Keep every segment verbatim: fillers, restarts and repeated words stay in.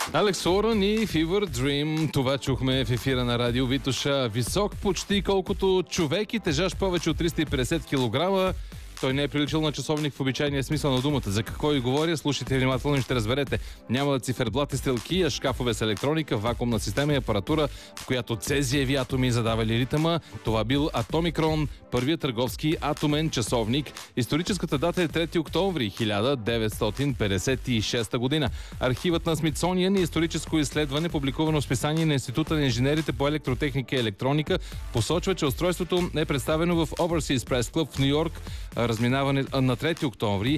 Алекс Уорън и Fever Dream. Това чухме в ефира на Радио Витоша. Висок почти колкото човек и тежащ повече от триста и петдесет килограма. Той не е приличал на часовник в обичайния смисъл на думата. За какво и говоря, слушайте внимателно и ще разберете. Няма циферблат и стрелки, а шкафове с електроника, вакуумна система и апаратура, в която цезиеви атоми задавали ритъма. Това бил Атомикрон, първият търговски атомен часовник. Историческата дата е трети октомври хиляда деветстотин петдесет и шеста година. Архивът на Смитсониан и историческо изследване, публикувано в списание на Института на инженерите по електротехника и електроника, посочва, че устройството е представено в Overseas Press Club в Нью-Йорк. Разминаване на трети октомври.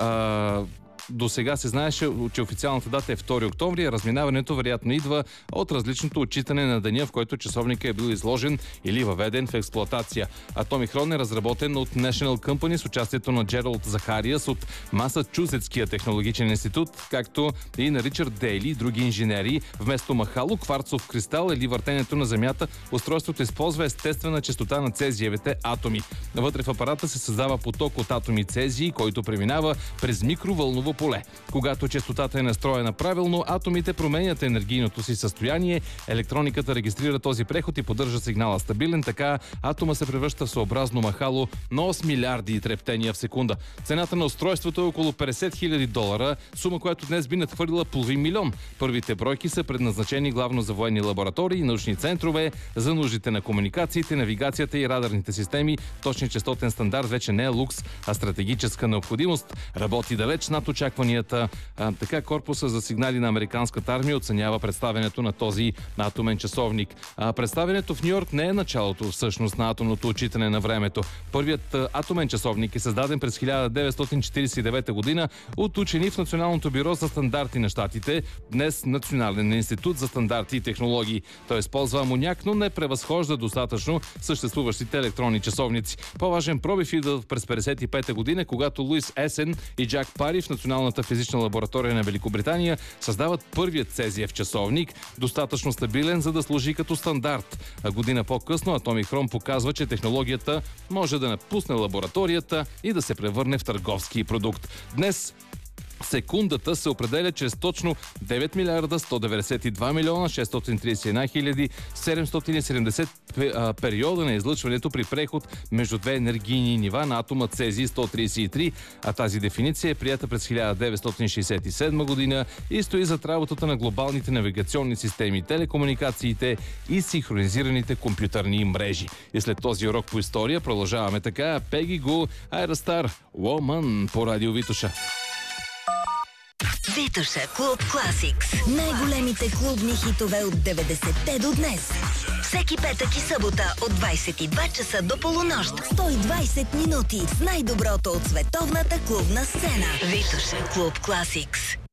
А, до сега се знаеше, че официалната дата е втори октомври, а разминаването вероятно идва от различното отчитане на деня, в който часовникът е бил изложен или въведен в експлоатация. Атомикрон е разработен от National Company с участието на Джералд Захариас от Масачузетския технологичен институт, както и на Ричард Дейли и други инженери. Вместо махало, кварцов кристал или въртенето на Земята, устройството използва естествена честота на цезиевите атоми. Вътре в апарата се създава поток от атоми цезий, който преминава през микровълново поле. Когато честотата е настроена правилно, атомите променят енергийното си състояние, електрониката регистрира този преход и поддържа сигнала стабилен, така атома се превръща в съобразно махало на осем милиарди трептения в секунда. Цената на устройството е около петдесет хиляди долара, сума, която днес би надхвърлила половин милион. Първите бройки са предназначени главно за военни лаборатории, научни центрове, за нуждите на комуникациите, навигацията и радарните системи. Точният честотен стандарт вече не е лукс, а стратегическа необходимост. Работи далеч над очакванията. А, така корпуса за сигнали на американската армия оценява представянето на този атомен часовник. А, представянето в Нью-Йорк не е началото всъщност на атомното отчитане на времето. Първият а, атомен часовник е създаден през хиляда деветстотин четиридесет и девета година от учени в Националното бюро за стандарти на щатите, днес Национален институт за стандарти и технологии. Той използва амоняк, но не превъзхожда достатъчно съществуващите електронни часовници. По-важен пробив идва през петдесет и пета година, когато Луис Есен и Джак Пари в Националната физична лаборатория на Великобритания създават първият цезиев часовник, достатъчно стабилен, за да служи като стандарт. А година по-късно Атомикрон показва, че технологията може да напусне лабораторията и да се превърне в търговски продукт. Днес секундата се определя чрез точно девет милиарда сто деветдесет и два милиона шестстотин тридесет и една хиляди седемстотин и седемдесет периода на излъчването при преход между две енергийни нива на атома цезий сто тридесет и три, а тази дефиниция е прията през хиляда деветстотин шейсет и седма година и стои зад работата на глобалните навигационни системи, телекомуникациите и синхронизираните компютърни мрежи. И след този урок по история продължаваме така. Пеги Гу, Aerostar, Woman по Радио Витоша. Витоша Клуб Класикс. Най-големите клубни хитове от деветдесетте до днес. Всеки петък и събота от двайсет и два часа до полунощ. сто и двайсет минути с най-доброто от световната клубна сцена. Витоша Клуб Класикс.